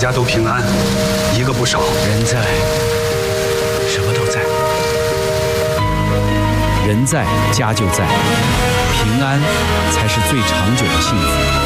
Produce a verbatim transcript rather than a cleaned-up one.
家都平安，一个不少。 人在，什么都在。 人在，家就在，平安才是最长久的幸福。